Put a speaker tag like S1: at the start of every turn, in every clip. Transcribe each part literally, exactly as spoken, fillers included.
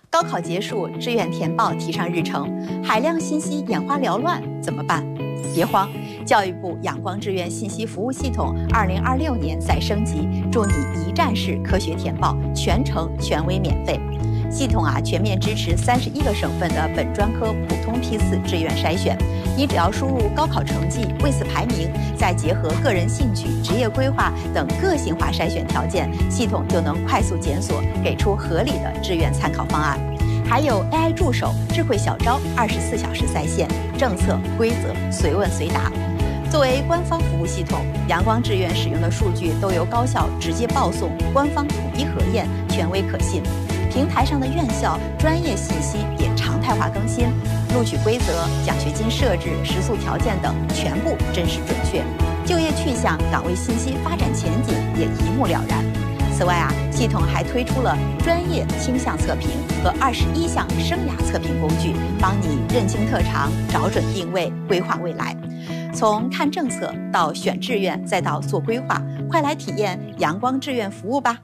S1: 高考结束，志愿填报提上日程，海量信息眼花缭乱，怎么办？别慌，教育部阳光志愿信息服务系统二零二六年再升级，助你一站式科学填报，全程权威免费。系统啊，全面支持三十一个省份的本专科普通批次志愿筛选。你只要输入高考成绩、位次排名，再结合个人兴趣、职业规划等个性化筛选条件，系统就能快速检索，给出合理的志愿参考方案。还有 A I 助手、智慧小招，二十四小时在线，政策规则随问随答。作为官方服务系统，阳光志愿使用的数据都由高校直接报送，官方统一核验，权威可信。平台上的院校专业信息也常态化更新，录取规则、奖学金设置、食宿条件等全部真实准确，就业去向、岗位信息、发展前景也一目了然。此外啊，系统还推出了专业倾向测评和二十一项生涯测评工具，帮你认清特长、找准定位、规划未来。从看政策到选志愿，再到做规划，快来体验阳光志愿服务吧！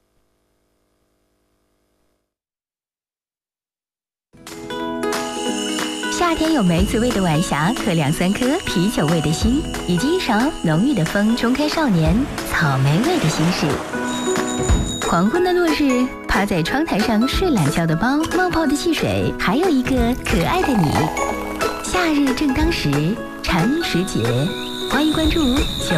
S2: 夏天有梅子味的晚霞和两三颗啤酒味的心，以及一勺浓郁的风冲开少年草莓味的心事。黄昏的落日，趴在窗台上睡懒觉的猫，冒泡的汽水，还有一个可爱的你。夏日正当时，蝉时节，欢迎关注。